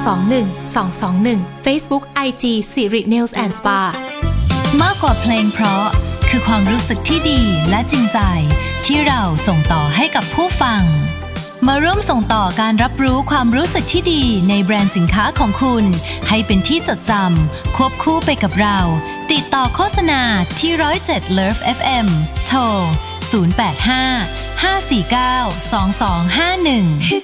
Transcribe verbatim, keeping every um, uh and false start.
สองหนึ่ง สองสองหนึ่ง Facebook ไอ จี Siri Nails and Spa มากกว่าเพลงเพราะคือความรู้สึกที่ดีและจริงใจที่เราส่งต่อให้กับผู้ฟังมาร่วมส่งต่อการรับรู้ความรู้สึกที่ดีในแบรนด์สินค้าของคุณให้เป็นที่จดจำควบคู่ไปกับเราติดต่อโฆษณาที่หนึ่งศูนย์เจ็ด Love เอฟ เอ็ม โทรศูนย์ แปด ห้า ห้า สี่ เก้า สอง สอง ห้า หนึ่ง